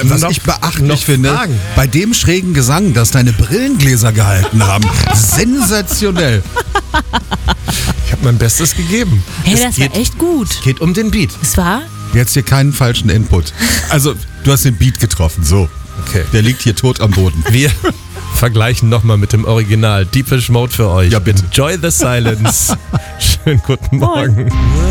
was ich beachtlich finde, bei dem schrägen Gesang, dass deine Brillengläser gehalten haben. Sensationell. Ich habe mein Bestes gegeben. Hey, das war echt gut. Es geht um den Beat. Es war? Jetzt hier keinen falschen Input. Also, du hast den Beat getroffen, so. Okay. Der liegt hier tot am Boden. Wir vergleichen nochmal mit dem Original. Deepish Mode für euch. Ja, bitte. Enjoy the silence. Schönen guten Morgen.